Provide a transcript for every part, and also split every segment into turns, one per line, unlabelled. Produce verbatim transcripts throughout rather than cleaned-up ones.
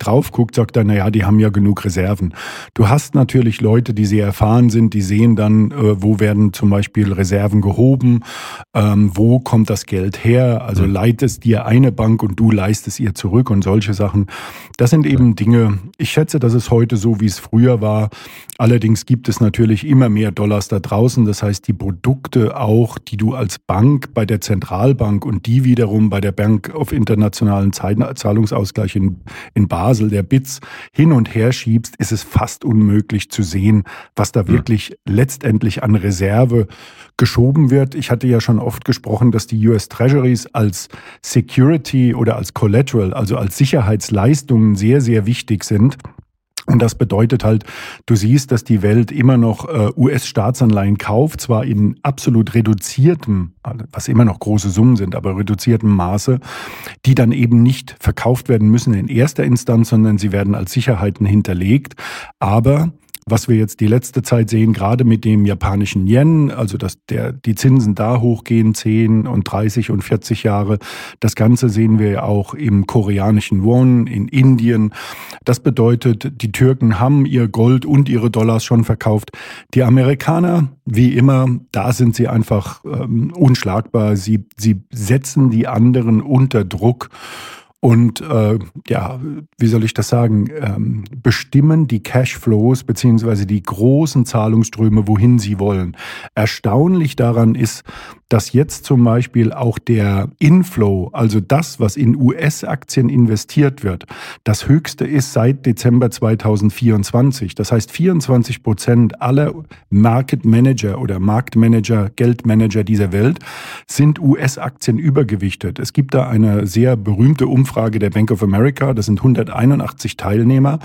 drauf guckt, sagt er, naja, die haben ja genug Reserven. Du hast natürlich Leute, die sehr erfahren sind, die sehen dann, äh, wo werden zum Beispiel Reserven gehoben, ähm, wo kommt das Geld her, also leiht es dir eine Bank und du leist es ihr zurück und solche Sachen. Das sind eben Dinge, ich schätze, das ist heute so, wie es früher war. Allerdings gibt es natürlich immer mehr Dollars da draußen. Das heißt, die Produkte auch, die du als Bank bei der Zentralbank und die wiederum bei der Bank of Internationalen Zahlungsausgleich in, in Basel, der B I Z, hin und her schiebst, ist es fast unmöglich zu sehen, was da wirklich ja. letztendlich an Reserve geschoben wird. Ich hatte ja schon oft gesprochen, dass die U S Treasuries als Security oder als Collateral, also als Sicherheitsleistungen sehr, sehr wichtig sind. Und das bedeutet halt, du siehst, dass die Welt immer noch äh, U S-Staatsanleihen kauft, zwar in absolut reduziertem, was immer noch große Summen sind, aber reduziertem Maße, die dann eben nicht verkauft werden müssen in erster Instanz, sondern sie werden als Sicherheiten hinterlegt. Aber was wir jetzt die letzte Zeit sehen, gerade mit dem japanischen Yen, also dass der, die Zinsen da hochgehen, zehn und dreißig und vierzig Jahre. Das Ganze sehen wir ja auch im koreanischen Won, in Indien. Das bedeutet, die Türken haben ihr Gold und ihre Dollars schon verkauft. Die Amerikaner, wie immer, da sind sie einfach ähm, unschlagbar. Sie, sie setzen die anderen unter Druck. Und äh, ja, wie soll ich das sagen, ähm, bestimmen die Cashflows beziehungsweise die großen Zahlungsströme, wohin sie wollen. Erstaunlich daran ist, dass jetzt zum Beispiel auch der Inflow, also das, was in U S-Aktien investiert wird, das höchste ist seit Dezember zweitausendvierundzwanzig. Das heißt, vierundzwanzig Prozent aller Market Manager oder Marktmanager, Geldmanager dieser Welt sind U S-Aktien übergewichtet. Es gibt da eine sehr berühmte Umfrage der Bank of America, das sind hunderteinundachtzig Teilnehmer.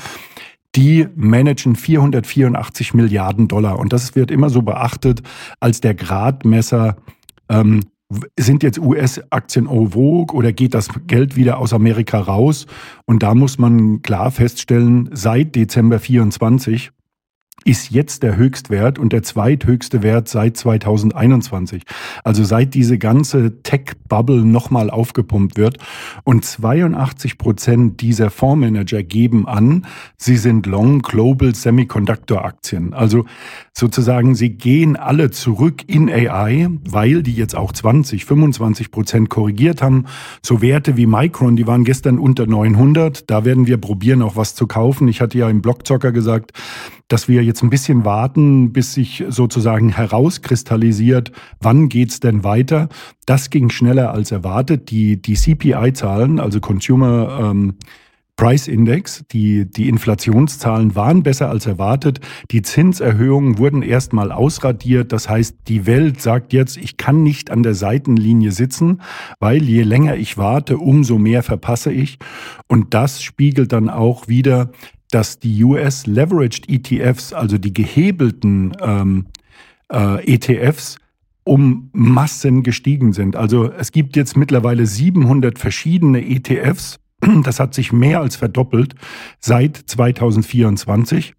Die managen vierhundertvierundachtzig Milliarden Dollar. Und das wird immer so beachtet als der Gradmesser. Ähm, sind jetzt U S-Aktien en vogue oder geht das Geld wieder aus Amerika raus? Und da muss man klar feststellen, seit Dezember vierundzwanzig ist jetzt der Höchstwert und der zweithöchste Wert seit zweitausendeinundzwanzig. Also seit diese ganze Tech-Bubble nochmal aufgepumpt wird. Und zweiundachtzig Prozent dieser Fondsmanager geben an, sie sind Long Global Semiconductor Aktien. Also sozusagen, sie gehen alle zurück in A I, weil die jetzt auch zwanzig, fünfundzwanzig Prozent korrigiert haben. So Werte wie Micron, die waren gestern unter neunhundert. Da werden wir probieren, auch was zu kaufen. Ich hatte ja im Blogzocker gesagt, dass wir jetzt ein bisschen warten, bis sich sozusagen herauskristallisiert, wann geht's denn weiter. Das ging schneller als erwartet. Die, die C P I-Zahlen, also Consumer ähm, Price Index, die, die Inflationszahlen waren besser als erwartet. Die Zinserhöhungen wurden erstmal ausradiert. Das heißt, die Welt sagt jetzt, ich kann nicht an der Seitenlinie sitzen, weil je länger ich warte, umso mehr verpasse ich. Und das spiegelt dann auch wieder, dass die U S Leveraged E T Fs, also die gehebelten ähm, äh, E T Fs, um Massen gestiegen sind. Also es gibt jetzt mittlerweile siebenhundert verschiedene E T Fs. Das hat sich mehr als verdoppelt seit zweitausendvierundzwanzig.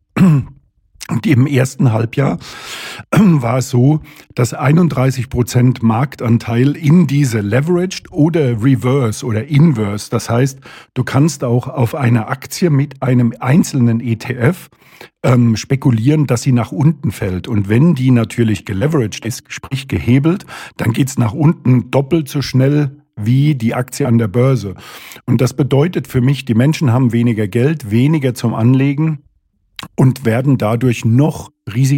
Und im ersten Halbjahr war es so, dass einunddreißig Prozent Marktanteil in diese Leveraged oder Reverse oder Inverse, das heißt, du kannst auch auf eine Aktie mit einem einzelnen E T F ähm, spekulieren, dass sie nach unten fällt. Und wenn die natürlich geleveraged ist, sprich gehebelt, dann geht's nach unten doppelt so schnell wie die Aktie an der Börse. Und das bedeutet für mich, die Menschen haben weniger Geld, weniger zum Anlegen und werden dadurch noch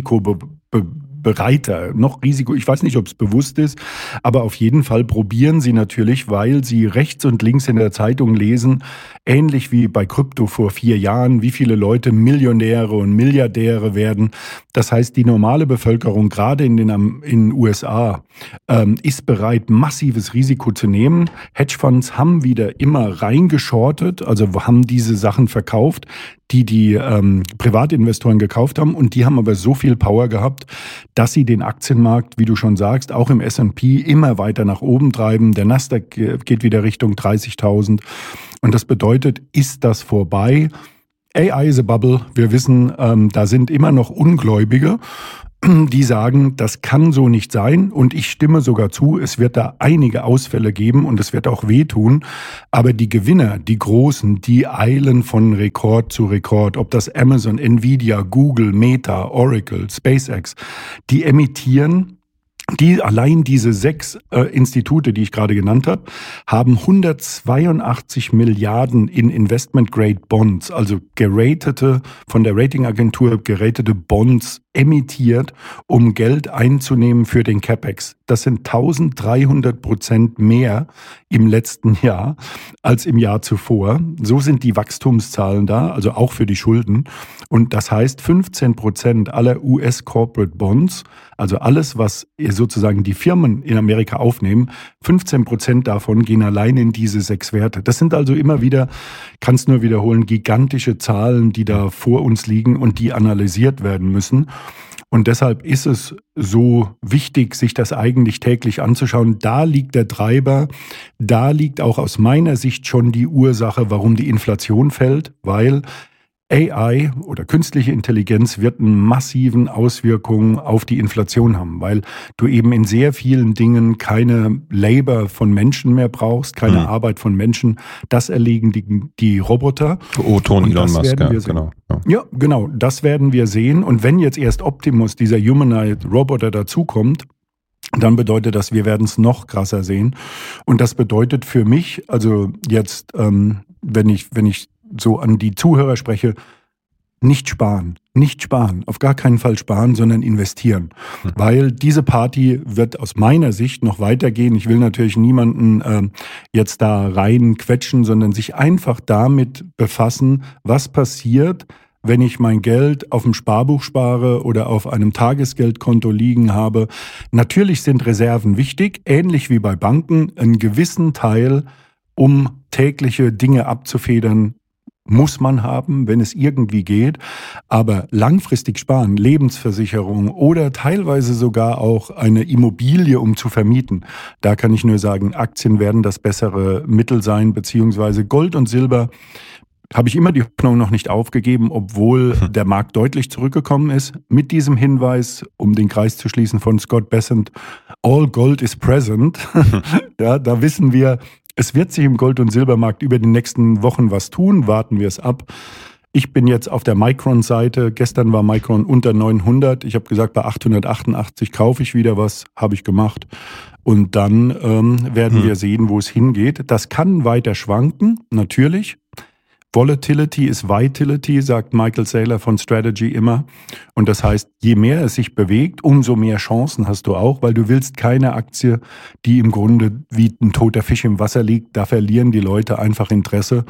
risikobereiter, noch Risiko, ich weiß nicht, ob es bewusst ist, aber auf jeden Fall probieren sie natürlich, weil sie rechts und links in der Zeitung lesen, ähnlich wie bei Krypto vor vier Jahren, wie viele Leute Millionäre und Milliardäre werden. Das heißt, die normale Bevölkerung, gerade in den in den U S A, ähm, ist bereit, massives Risiko zu nehmen. Hedgefonds haben wieder immer reingeschortet, also haben diese Sachen verkauft, die die ähm, Privatinvestoren gekauft haben, und die haben aber so viel Power gehabt, dass sie den Aktienmarkt, wie du schon sagst, auch im S und P immer weiter nach oben treiben. Der Nasdaq geht wieder Richtung dreißigtausend. Und das bedeutet, ist das vorbei? A I is a bubble. Wir wissen, ähm, da sind immer noch Ungläubige. die sagen, das kann so nicht sein und ich stimme sogar zu, es wird da einige Ausfälle geben und es wird auch wehtun, aber die Gewinner, die Großen, die eilen von Rekord zu Rekord, ob das Amazon, Nvidia, Google, Meta, Oracle, SpaceX, die emittieren. Die, allein diese sechs äh, Institute, die ich gerade genannt habe, haben hundertzweiundachtzig Milliarden in Investment-Grade Bonds, also geratete, von der Ratingagentur geratete Bonds emittiert, um Geld einzunehmen für den CapEx. Das sind eintausenddreihundert Prozent mehr im letzten Jahr als im Jahr zuvor. So sind die Wachstumszahlen da, also auch für die Schulden. Und das heißt, fünfzehn Prozent aller U S Corporate Bonds, also alles, was sozusagen die Firmen in Amerika aufnehmen, fünfzehn Prozent davon gehen allein in diese sechs Werte. Das sind also immer wieder, kann es nur wiederholen, gigantische Zahlen, die da vor uns liegen und die analysiert werden müssen. Und deshalb ist es so wichtig, sich das eigentlich täglich anzuschauen. Da liegt der Treiber, da liegt auch aus meiner Sicht schon die Ursache, warum die Inflation fällt, weil A I oder künstliche Intelligenz wird einen massiven Auswirkungen auf die Inflation haben, weil du eben in sehr vielen Dingen keine Labor von Menschen mehr brauchst, keine mhm. Arbeit von Menschen. Das erlegen die, die Roboter.
Oh, Ton Elon Musk, ja, genau.
Ja. ja, genau, das werden wir sehen. Und wenn jetzt erst Optimus, dieser Humanoid Roboter, dazukommt, dann bedeutet das, wir werden es noch krasser sehen. Und das bedeutet für mich, also jetzt, ähm, wenn ich, wenn ich so an die Zuhörer spreche, nicht sparen, nicht sparen, auf gar keinen Fall sparen, sondern investieren. Mhm. Weil diese Party wird aus meiner Sicht noch weitergehen. Ich will natürlich niemanden äh, jetzt da rein quetschen, sondern sich einfach damit befassen, was passiert, wenn ich mein Geld auf dem Sparbuch spare oder auf einem Tagesgeldkonto liegen habe. Natürlich sind Reserven wichtig, ähnlich wie bei Banken, einen gewissen Teil, um tägliche Dinge abzufedern, muss man haben, wenn es irgendwie geht. Aber langfristig sparen, Lebensversicherung oder teilweise sogar auch eine Immobilie, um zu vermieten. Da kann ich nur sagen, Aktien werden das bessere Mittel sein, beziehungsweise Gold und Silber habe ich immer die Hoffnung noch nicht aufgegeben, obwohl der Markt deutlich zurückgekommen ist. Mit diesem Hinweis, um den Kreis zu schließen von Scott Bessent, all gold is present. Ja, da wissen wir, es wird sich im Gold- und Silbermarkt über die nächsten Wochen was tun. Warten wir es ab. Ich bin jetzt auf der Micron-Seite. Gestern war Micron unter neunhundert. Ich habe gesagt, bei achthundertachtundachtzig kaufe ich wieder was. Habe ich gemacht. Und dann ähm, werden hm. wir sehen, wo es hingeht. Das kann weiter schwanken, natürlich. Volatility is Vitality, sagt Michael Saylor von Strategy immer. Und das heißt, je mehr es sich bewegt, umso mehr Chancen hast du auch, weil du willst keine Aktie, die im Grunde wie ein toter Fisch im Wasser liegt. Da verlieren die Leute einfach Interesse.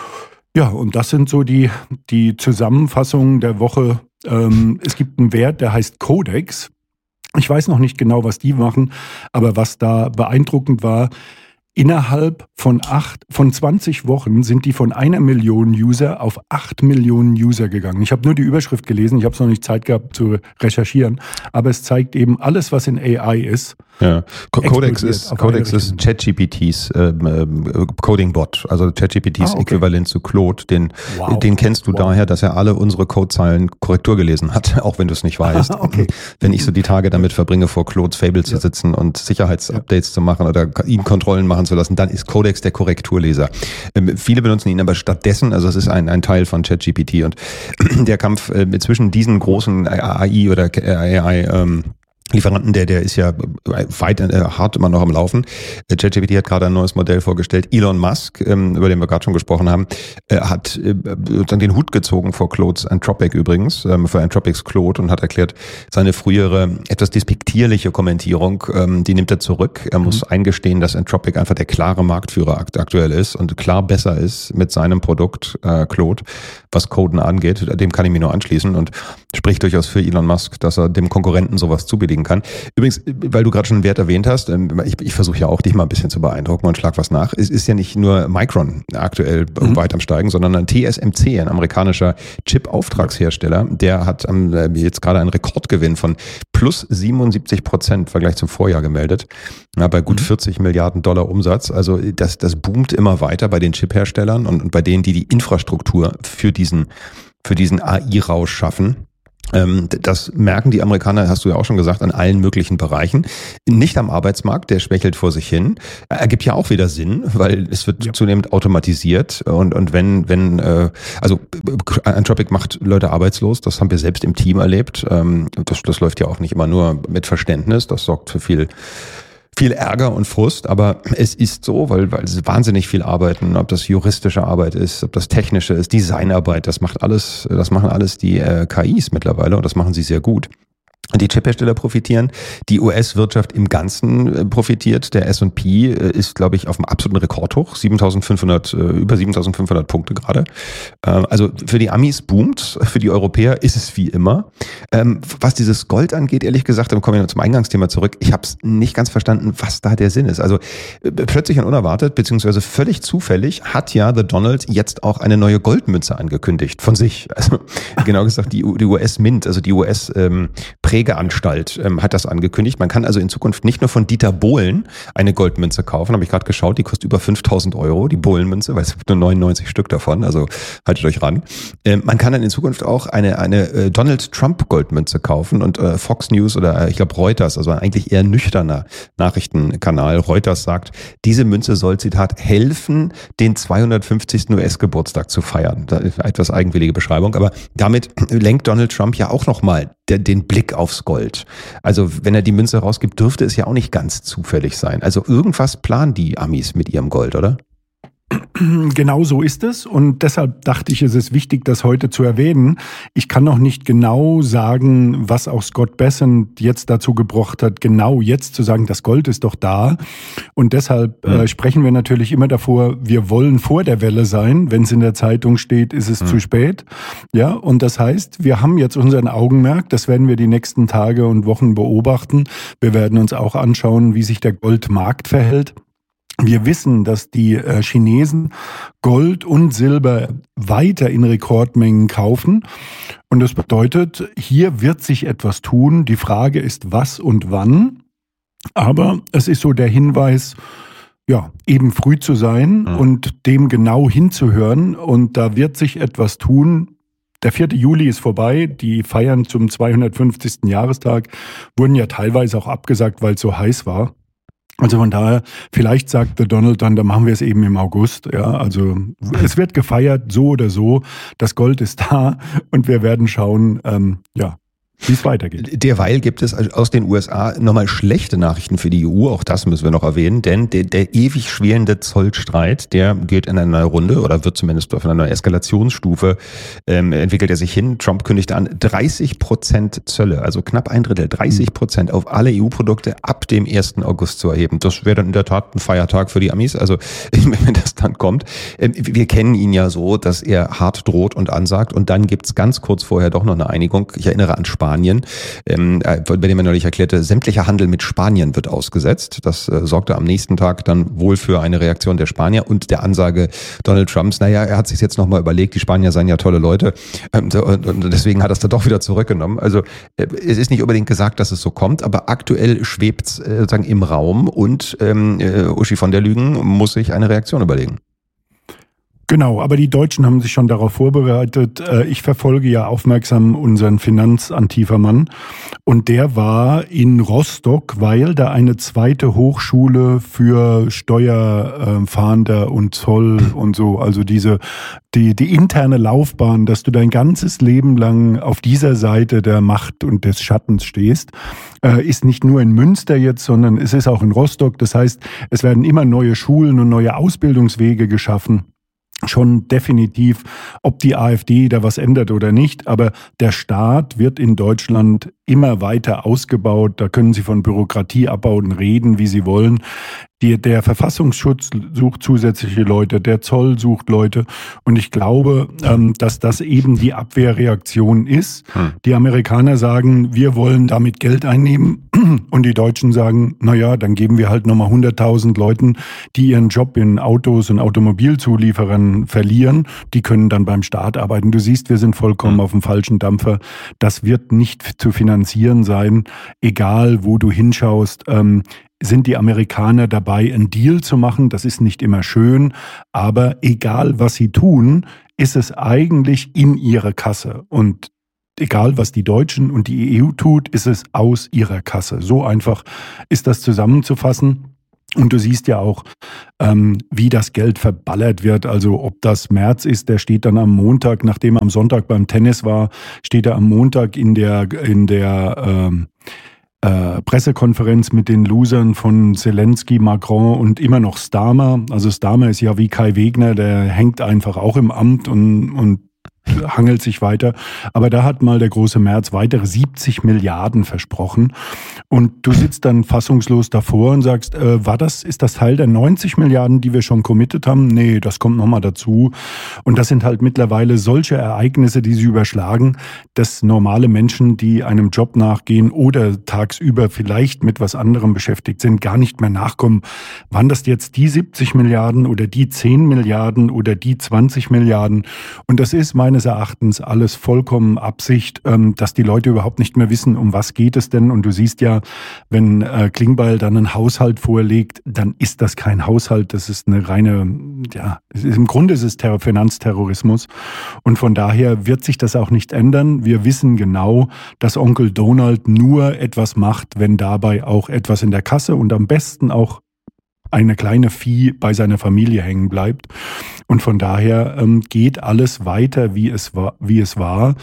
Ja, und das sind so die, die Zusammenfassungen der Woche. Ähm, es gibt einen Wert, der heißt Codex. Ich weiß noch nicht genau, was die machen, aber was da beeindruckend war, innerhalb von acht, von zwanzig Wochen sind die von einer Million User auf acht Millionen User gegangen. Ich habe nur die Überschrift gelesen, ich habe es noch nicht Zeit gehabt zu recherchieren, aber es zeigt eben alles, was in A I ist.
Ja, Codex ist, Codex ist ChatGPTs ähm, ähm, Coding-Bot, also ChatGPTs ah, okay. Äquivalent zu Claude. Den, wow. den kennst du wow. daher, dass er alle unsere Codezeilen Korrektur gelesen hat, auch wenn du es nicht weißt. Okay. Wenn ich so die Tage damit verbringe, vor Claude's Fable ja. zu sitzen und Sicherheitsupdates ja. zu machen oder ihm Kontrollen machen zu lassen, dann ist Codex der Korrekturleser. Ähm, viele benutzen ihn aber stattdessen, also es ist ein, ein Teil von ChatGPT und der Kampf äh, zwischen diesen großen A I oder A I ähm, Lieferanten, der, der ist ja weit äh, hart immer noch am Laufen. Äh, ChatGPT hat gerade ein neues Modell vorgestellt. Elon Musk, ähm, über den wir gerade schon gesprochen haben, äh, hat äh, den Hut gezogen vor Claude's Anthropic übrigens, ähm, für Anthropics Claude und hat erklärt, seine frühere etwas despektierliche Kommentierung, ähm, die nimmt er zurück. Er mhm. muss eingestehen, dass Anthropic einfach der klare Marktführer akt- aktuell ist und klar besser ist mit seinem Produkt äh, Claude, was Coden angeht. Dem kann ich mich nur anschließen und spricht durchaus für Elon Musk, dass er dem Konkurrenten sowas zubilligen kann. Übrigens, weil du gerade schon einen Wert erwähnt hast, ich, ich versuche ja auch dich mal ein bisschen zu beeindrucken und schlag was nach. Es ist ja nicht nur Micron aktuell mhm. weit am Steigen, sondern ein T S M C, ein amerikanischer Chip-Auftragshersteller, der hat ähm, jetzt gerade einen Rekordgewinn von plus siebenundsiebzig Prozent im Vergleich zum Vorjahr gemeldet, ja, bei gut mhm. vierzig Milliarden Dollar Umsatz. Also das, das boomt immer weiter bei den Chip-Herstellern und, und bei denen, die die Infrastruktur für diesen, für diesen A I-Rausch schaffen. Das merken die Amerikaner, hast du ja auch schon gesagt, an allen möglichen Bereichen. Nicht am Arbeitsmarkt, der schwächelt vor sich hin. Ergibt ja auch wieder Sinn, weil es wird ja zunehmend automatisiert. Und, und wenn, wenn, also Anthropic macht Leute arbeitslos, das haben wir selbst im Team erlebt. Das, das läuft ja auch nicht immer nur mit Verständnis, das sorgt für viel Viel Ärger und Frust, aber es ist so, weil, weil sie wahnsinnig viel arbeiten, ob das juristische Arbeit ist, ob das technische ist, Designarbeit, das macht alles, das machen alles die äh, K Is mittlerweile und das machen sie sehr gut. Die Chiphersteller profitieren, die U S-Wirtschaft im Ganzen profitiert. Der S und P ist, glaube ich, auf einem absoluten Rekordhoch, siebentausendfünfhundert, über siebentausendfünfhundert Punkte gerade. Also für die Amis boomt, für die Europäer ist es wie immer. Was dieses Gold angeht, ehrlich gesagt, dann kommen wir zum Eingangsthema zurück. Ich habe es nicht ganz verstanden, was da der Sinn ist. Also plötzlich und unerwartet, beziehungsweise völlig zufällig, hat ja The Donald jetzt auch eine neue Goldmünze angekündigt von sich. Also genau gesagt, die, die U S Mint, also die U S ähm, Prägeanstalt ähm, hat das angekündigt. Man kann also in Zukunft nicht nur von Dieter Bohlen eine Goldmünze kaufen, habe ich gerade geschaut, die kostet über fünftausend Euro, die Bohlen-Münze, weil es gibt nur neunundneunzig Stück davon, also haltet euch ran. Ähm, man kann dann in Zukunft auch eine eine äh, Donald Trump Goldmünze kaufen und äh, Fox News oder äh, ich glaube Reuters, also ein eigentlich eher nüchterner Nachrichtenkanal, Reuters sagt, diese Münze soll, Zitat, helfen, den zweihundertfünfzigsten U S-Geburtstag zu feiern. Das ist eine etwas eigenwillige Beschreibung, aber damit lenkt Donald Trump ja auch nochmal den Blick aufs Gold. Also wenn er die Münze rausgibt, dürfte es ja auch nicht ganz zufällig sein. Also irgendwas planen die Amis mit ihrem Gold, oder?
Genau so ist es und deshalb dachte ich, es ist wichtig, das heute zu erwähnen. Ich kann noch nicht genau sagen, was auch Scott Bessent jetzt dazu gebracht hat, genau jetzt zu sagen, das Gold ist doch da. Und deshalb hm. äh, sprechen wir natürlich immer davor, wir wollen vor der Welle sein. Wenn es in der Zeitung steht, ist es hm. zu spät. Ja, und das heißt, wir haben jetzt unseren Augenmerk, das werden wir die nächsten Tage und Wochen beobachten. Wir werden uns auch anschauen, wie sich der Goldmarkt verhält. Wir wissen, dass die Chinesen Gold und Silber weiter in Rekordmengen kaufen. Und das bedeutet, hier wird sich etwas tun. Die Frage ist, was und wann. Aber es ist so der Hinweis, ja, eben früh zu sein mhm. und dem genau hinzuhören. Und da wird sich etwas tun. Der vierte Juli ist vorbei. Die Feiern zum zweihundertfünfzigsten Jahrestag wurden ja teilweise auch abgesagt, weil es so heiß war. Also von daher, vielleicht sagt der Donald dann, da machen wir es eben im August. Ja, also es wird gefeiert, so oder so. Das Gold ist da und wir werden schauen, ähm, ja, wie es weitergeht.
Derweil gibt es aus den U S A nochmal schlechte Nachrichten für die E U, auch das müssen wir noch erwähnen, denn der, der ewig schwelende Zollstreit, der geht in eine neue Runde oder wird zumindest auf einer neuen Eskalationsstufe, ähm, entwickelt er sich hin. Trump kündigte an, dreißig Prozent Zölle, also knapp ein Drittel, dreißig Prozent auf alle E U-Produkte ab dem ersten August zu erheben. Das wäre dann in der Tat ein Feiertag für die Amis, also wenn das dann kommt. Ähm, wir kennen ihn ja so, dass er hart droht und ansagt und dann gibt's ganz kurz vorher doch noch eine Einigung. Ich erinnere an Spanien. Spanien, ähm, bei dem er neulich erklärte, sämtlicher Handel mit Spanien wird ausgesetzt. Das äh, sorgte am nächsten Tag dann wohl für eine Reaktion der Spanier und der Ansage Donald Trumps, naja, er hat sich jetzt nochmal überlegt, die Spanier seien ja tolle Leute ähm, und, und deswegen hat er es dann doch wieder zurückgenommen. Also äh, es ist nicht unbedingt gesagt, dass es so kommt, aber aktuell schwebt es äh, sozusagen im Raum und ähm, äh, Uschi von der Lügen muss sich eine Reaktion überlegen.
Genau, aber die Deutschen haben sich schon darauf vorbereitet. Ich verfolge ja aufmerksam unseren Finanzantifermann und der war in Rostock, weil da eine zweite Hochschule für Steuerfahnder und Zoll und so, also diese die die interne Laufbahn, dass du dein ganzes Leben lang auf dieser Seite der Macht und des Schattens stehst, ist nicht nur in Münster jetzt, sondern es ist auch in Rostock. Das heißt, es werden immer neue Schulen und neue Ausbildungswege geschaffen. Schon definitiv, ob die AfD da was ändert oder nicht, aber der Staat wird in Deutschland immer weiter ausgebaut. Da können Sie von Bürokratieabbau reden, wie Sie wollen. Die, der Verfassungsschutz sucht zusätzliche Leute, der Zoll sucht Leute und ich glaube, ähm, dass das eben die Abwehrreaktion ist. Hm. Die Amerikaner sagen, wir wollen damit Geld einnehmen und die Deutschen sagen, naja, dann geben wir halt nochmal hunderttausend Leuten, die ihren Job in Autos und Automobilzulieferern verlieren, die können dann beim Staat arbeiten. Du siehst, wir sind vollkommen hm. auf dem falschen Dampfer. Das wird nicht zu finanzieren sein, egal wo du hinschaust. Ähm, sind die Amerikaner dabei, einen Deal zu machen. Das ist nicht immer schön, aber egal was sie tun, ist es eigentlich in ihrer Kasse. Und egal was die Deutschen und die E U tut, ist es aus ihrer Kasse. So einfach ist das zusammenzufassen. Und du siehst ja auch, ähm, wie das Geld verballert wird. Also ob das Merz ist, der steht dann am Montag, nachdem er am Sonntag beim Tennis war, steht er am Montag in der, in der ähm, äh, Pressekonferenz mit den Losern von Zelensky, Macron und immer noch Starmer. Also Starmer ist ja wie Kai Wegner, der hängt einfach auch im Amt und, und hangelt sich weiter. Aber da hat mal der große Merz weitere siebzig Milliarden versprochen. Und du sitzt dann fassungslos davor und sagst, äh, war das, ist das Teil der neunzig Milliarden, die wir schon committed haben? Nee, das kommt nochmal dazu. Und das sind halt mittlerweile solche Ereignisse, die sie überschlagen, dass normale Menschen, die einem Job nachgehen oder tagsüber vielleicht mit was anderem beschäftigt sind, gar nicht mehr nachkommen. Waren das jetzt die siebzig Milliarden oder die zehn Milliarden oder die zwanzig Milliarden? Und das ist meines Erachtens alles vollkommen Absicht, dass die Leute überhaupt nicht mehr wissen, um was geht es denn. Und du siehst ja, wenn äh, Klingbeil dann einen Haushalt vorlegt, dann ist das kein Haushalt, das ist eine reine, ja, ist, im Grunde ist es Ter- Finanzterrorismus. Und von daher wird sich das auch nicht ändern. Wir wissen genau, dass Onkel Donald nur etwas macht, wenn dabei auch etwas in der Kasse und am besten auch eine kleine Vieh bei seiner Familie hängen bleibt. Und von daher ähm, geht alles weiter, wie es war, wie es war.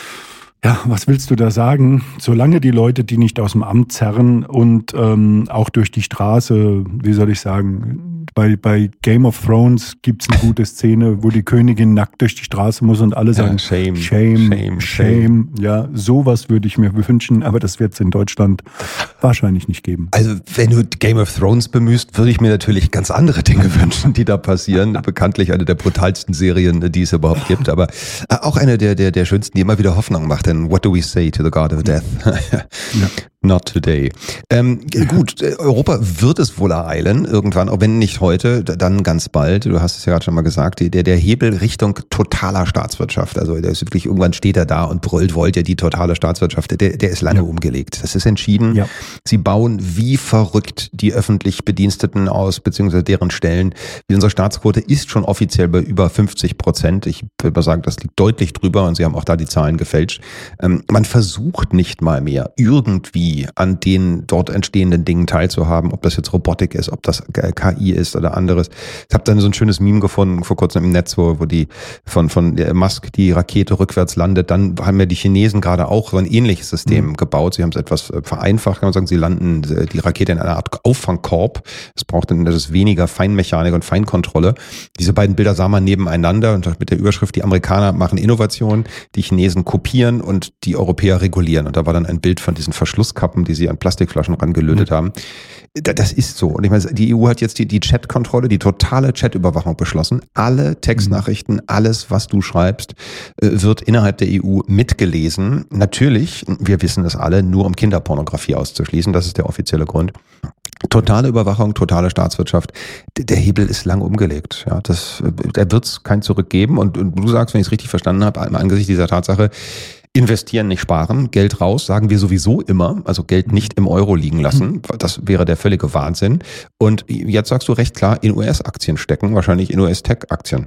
Ja, was willst du da sagen? Solange die Leute die nicht aus dem Amt zerren und ähm, auch durch die Straße, wie soll ich sagen, bei, bei Game of Thrones gibt's eine gute Szene, wo die Königin nackt durch die Straße muss und alle sagen, ja, shame, shame, shame, shame. Ja, sowas würde ich mir wünschen, aber das wird es in Deutschland wahrscheinlich nicht geben.
Also wenn du Game of Thrones bemühst, würde ich mir natürlich ganz andere Dinge wünschen, die da passieren. Bekanntlich eine der brutalsten Serien, die es überhaupt gibt, aber auch eine der, der, der schönsten, die immer wieder Hoffnung macht. Denn what do we say to the God of Death? Ja. Not today. Ähm, ja. Gut, Europa wird es wohl ereilen, irgendwann, auch wenn nicht heute, dann ganz bald. Du hast es ja gerade schon mal gesagt, der, der Hebel Richtung totaler Staatswirtschaft, also der ist wirklich, irgendwann steht er da und brüllt, wollt ihr die totale Staatswirtschaft, der, der ist lange ja. umgelegt. Das ist entschieden. Ja. Sie bauen wie verrückt die öffentlich Bediensteten aus, beziehungsweise deren Stellen. Unsere Staatsquote ist schon offiziell bei über fünfzig Prozent. Ich würde mal sagen, das liegt deutlich drüber und sie haben auch da die Zahlen gefälscht. Ähm, man versucht nicht mal mehr irgendwie an den dort entstehenden Dingen teilzuhaben, ob das jetzt Robotik ist, ob das K I ist oder anderes. Ich habe dann so ein schönes Meme gefunden vor kurzem im Netz, wo, wo die von von Musk die Rakete rückwärts landet. Dann haben ja die Chinesen gerade auch so ein ähnliches System mhm. gebaut. Sie haben es etwas vereinfacht, kann man sagen. Sie landen die Rakete in einer Art Auffangkorb. Es braucht dann, das ist weniger Feinmechanik und Feinkontrolle. Diese beiden Bilder sah man nebeneinander und mit der Überschrift, die Amerikaner machen Innovationen, die Chinesen kopieren und die Europäer regulieren. Und da war dann ein Bild von diesen Verschlusskappen, die sie an Plastikflaschen rangelötet mhm. haben. Das ist so. Und ich meine, die E U hat jetzt die, die Chat-Kontrolle, die totale Chat-Überwachung beschlossen. Alle Textnachrichten, alles, was du schreibst, wird innerhalb der E U mitgelesen. Natürlich, wir wissen das alle, nur um Kinderpornografie auszuschließen. Das ist der offizielle Grund. Totale Überwachung, totale Staatswirtschaft. Der Hebel ist lang umgelegt. Ja, das, da wird es kein Zurück geben. Und, und du sagst, wenn ich es richtig verstanden habe, angesichts dieser Tatsache, investieren, nicht sparen, Geld raus, sagen wir sowieso immer, also Geld nicht im Euro liegen lassen, das wäre der völlige Wahnsinn. Und jetzt sagst du recht klar, in U S-Aktien stecken, wahrscheinlich in U S-Tech-Aktien.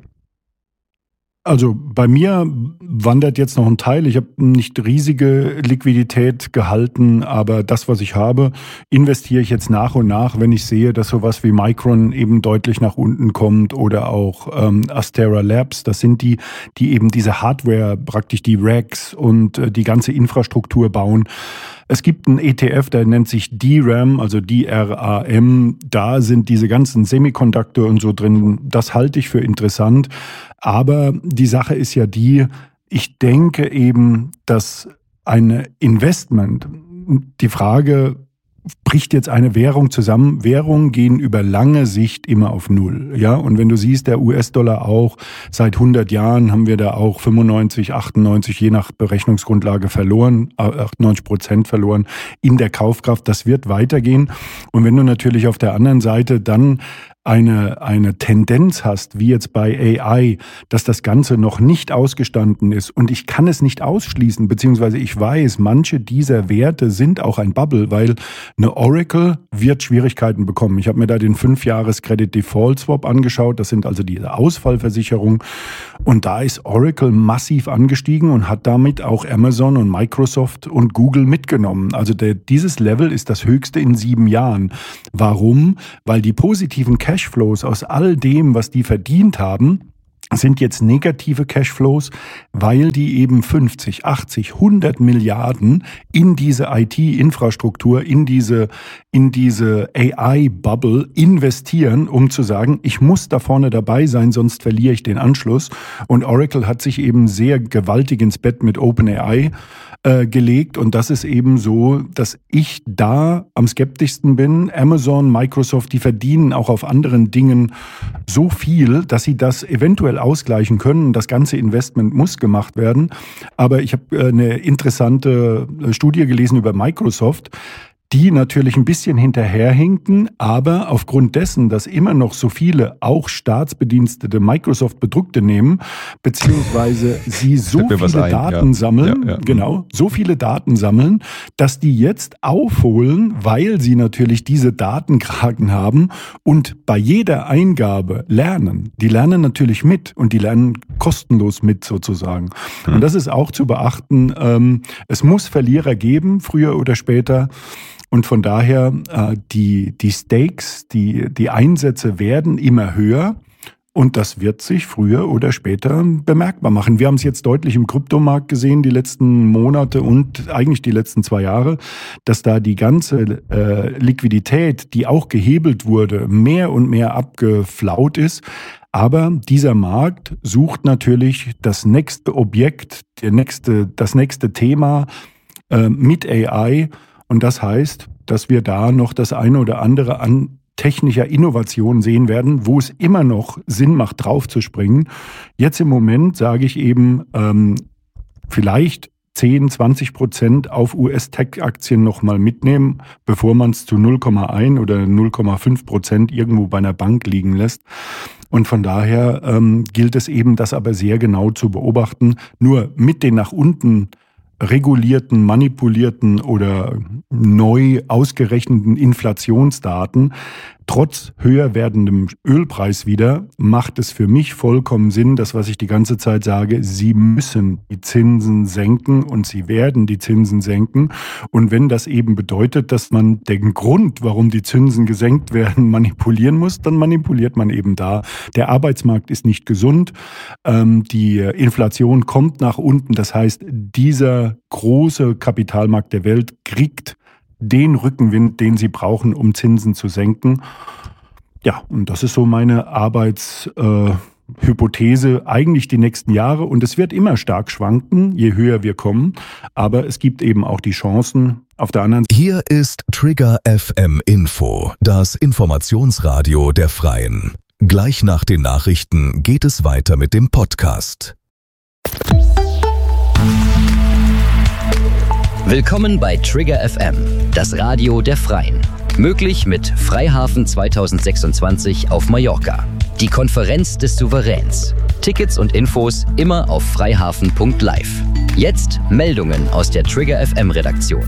Also bei mir wandert jetzt noch ein Teil. Ich habe nicht riesige Liquidität gehalten, aber das, was ich habe, investiere ich jetzt nach und nach, wenn ich sehe, dass sowas wie Micron eben deutlich nach unten kommt oder auch ähm, Astera Labs. Das sind die, die eben diese Hardware, praktisch die Racks und äh, die ganze Infrastruktur bauen. Es gibt einen E T F, der nennt sich D RAM, also D R A M. Da sind diese ganzen Semiconductor und so drin. Das halte ich für interessant. Aber die Sache ist ja die, ich denke eben, dass ein Investment, die Frage, bricht jetzt eine Währung zusammen? Währungen gehen über lange Sicht immer auf Null. Ja, und wenn du siehst, der U S-Dollar auch, seit hundert Jahren haben wir da auch fünfundneunzig, achtundneunzig, je nach Berechnungsgrundlage verloren, achtundneunzig Prozent verloren in der Kaufkraft. Das wird weitergehen. Und wenn du natürlich auf der anderen Seite dann eine, eine Tendenz hast, wie jetzt bei A I, dass das Ganze noch nicht ausgestanden ist und ich kann es nicht ausschließen, beziehungsweise ich weiß, manche dieser Werte sind auch ein Bubble, weil eine Oracle wird Schwierigkeiten bekommen. Ich habe mir da den fünf Jahres Credit Default Swap angeschaut, das sind also diese Ausfallversicherungen und da ist Oracle massiv angestiegen und hat damit auch Amazon und Microsoft und Google mitgenommen. Also der, dieses Level ist das höchste in sieben Jahren. Warum? Weil die positiven Cashflows aus all dem, was die verdient haben, sind jetzt negative Cashflows, weil die eben fünfzig, achtzig, hundert Milliarden in diese I T-Infrastruktur, in diese, in diese A I-Bubble investieren, um zu sagen, ich muss da vorne dabei sein, sonst verliere ich den Anschluss. Und Oracle hat sich eben sehr gewaltig ins Bett mit OpenAI äh, gelegt. Und das ist eben so, dass ich da am skeptischsten bin. Amazon, Microsoft, die verdienen auch auf anderen Dingen so viel, dass sie das eventuell ausgleichen können. Das ganze Investment muss gemacht werden. Aber ich habe eine interessante Studie gelesen über Microsoft, die natürlich ein bisschen hinterherhinken, aber aufgrund dessen, dass immer noch so viele auch Staatsbedienstete Microsoft-Produkte nehmen, beziehungsweise sie so viele ein, Daten ja. sammeln, ja, ja. genau, so viele Daten sammeln, dass die jetzt aufholen, weil sie natürlich diese Datenkraken haben und bei jeder Eingabe lernen. Die lernen natürlich mit und die lernen kostenlos mit sozusagen. Hm. Und das ist auch zu beachten, ähm, es muss Verlierer geben, früher oder später. Und von daher, äh, die, die Stakes, die, die Einsätze werden immer höher und das wird sich früher oder später bemerkbar machen. Wir haben es jetzt deutlich im Kryptomarkt gesehen, die letzten Monate und eigentlich die letzten zwei Jahre, dass da die ganze äh, Liquidität, die auch gehebelt wurde, mehr und mehr abgeflaut ist. Aber dieser Markt sucht natürlich das nächste Objekt, der nächste, das nächste Thema äh, mit A I. Und das heißt, dass wir da noch das eine oder andere an technischer Innovation sehen werden, wo es immer noch Sinn macht, draufzuspringen. Jetzt im Moment sage ich eben, ähm, vielleicht zehn, zwanzig Prozent auf U S-Tech-Aktien nochmal mitnehmen, bevor man es zu null Komma eins oder null Komma fünf Prozent irgendwo bei einer Bank liegen lässt. Und von daher ähm, gilt es eben, das aber sehr genau zu beobachten. Nur mit den nach unten regulierten, manipulierten oder neu ausgerechneten Inflationsdaten, trotz höher werdendem Ölpreis wieder, macht es für mich vollkommen Sinn, das, was ich die ganze Zeit sage, sie müssen die Zinsen senken und sie werden die Zinsen senken. Und wenn das eben bedeutet, dass man den Grund, warum die Zinsen gesenkt werden, manipulieren muss, dann manipuliert man eben da. Der Arbeitsmarkt ist nicht gesund, ähm, die Inflation kommt nach unten, das heißt, dieser große Kapitalmarkt der Welt kriegt den Rückenwind, den sie brauchen, um Zinsen zu senken. Ja, und das ist so meine Arbeitshypothese, äh, eigentlich die nächsten Jahre. Und es wird immer stark schwanken, je höher wir kommen. Aber es gibt eben auch die Chancen auf der anderen
Seite. Hier ist Trigger F M Info, das Informationsradio der Freien. Gleich nach den Nachrichten geht es weiter mit dem Podcast.
Willkommen bei Trigger F M, das Radio der Freien. Möglich mit Freihafen zwanzig sechsundzwanzig auf Mallorca. Die Konferenz des Souveräns. Tickets und Infos immer auf freihafen punkt live. Jetzt Meldungen aus der Trigger F M Redaktion.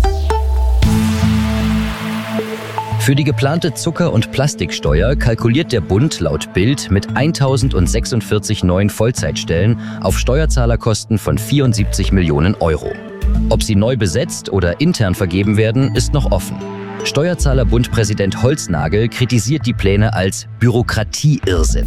Für die geplante Zucker- und Plastiksteuer kalkuliert der Bund laut Bild mit eintausendsechsundvierzig neuen Vollzeitstellen auf Steuerzahlerkosten von vierundsiebzig Millionen Euro. Ob sie neu besetzt oder intern vergeben werden, ist noch offen. Steuerzahlerbund-Präsident Holznagel kritisiert die Pläne als Bürokratie-Irrsinn.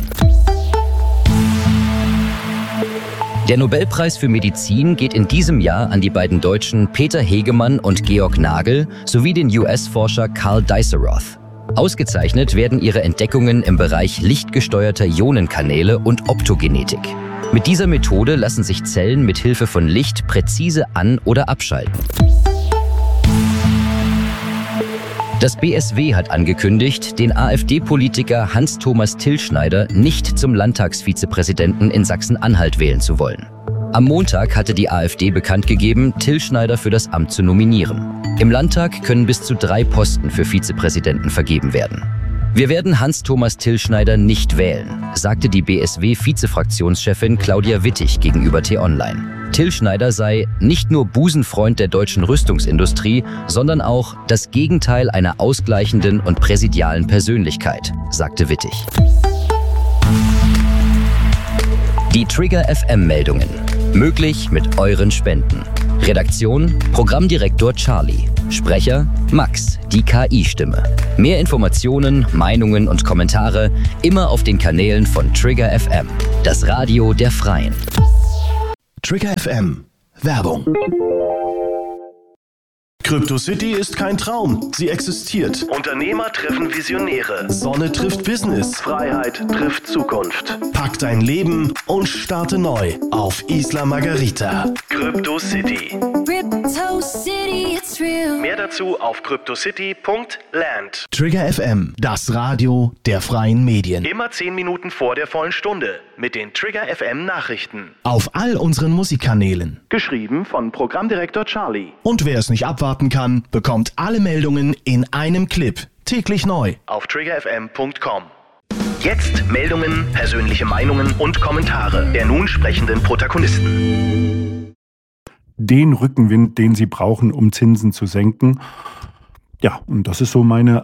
Der Nobelpreis für Medizin geht in diesem Jahr an die beiden Deutschen Peter Hegemann und Georg Nagel sowie den U S-Forscher Karl Diceroth. Ausgezeichnet werden ihre Entdeckungen im Bereich lichtgesteuerter Ionenkanäle und Optogenetik. Mit dieser Methode lassen sich Zellen mit Hilfe von Licht präzise an- oder abschalten. Das B S W hat angekündigt, den AfD-Politiker Hans-Thomas Tillschneider nicht zum Landtagsvizepräsidenten in Sachsen-Anhalt wählen zu wollen. Am Montag hatte die AfD bekannt gegeben, Tillschneider für das Amt zu nominieren. Im Landtag können bis zu drei Posten für Vizepräsidenten vergeben werden. Wir werden Hans-Thomas Tillschneider nicht wählen, sagte die B S W-Vizefraktionschefin Claudia Wittig gegenüber T-Online. Tillschneider sei nicht nur Busenfreund der deutschen Rüstungsindustrie, sondern auch das Gegenteil einer ausgleichenden und präsidialen Persönlichkeit, sagte Wittig. Die Trigger F M-Meldungen. Möglich mit euren Spenden. Redaktion: Programmdirektor Charlie. Sprecher: Max, die K I-Stimme. Mehr Informationen, Meinungen und Kommentare immer auf den Kanälen von Trigger F M, das Radio der Freien.
Trigger F M. Werbung. CryptoCity ist kein Traum, sie existiert. Unternehmer treffen Visionäre. Sonne trifft Business. Freiheit trifft Zukunft. Pack dein Leben und starte neu auf Isla Margarita. CryptoCity.
CryptoCity, it's real.
Mehr dazu auf cryptocity punkt land. Trigger F M, das Radio der freien Medien. Immer zehn Minuten vor der vollen Stunde mit den Trigger F M Nachrichten. Auf all unseren Musikkanälen. Geschrieben von Programmdirektor Charlie. Und wer es nicht abwarten kann, bekommt alle Meldungen in einem Clip. Täglich neu. Auf trigger f m punkt com. Jetzt Meldungen, persönliche Meinungen und Kommentare der nun sprechenden Protagonisten.
Den Rückenwind, den sie brauchen, um Zinsen zu senken. Ja, und das ist so meine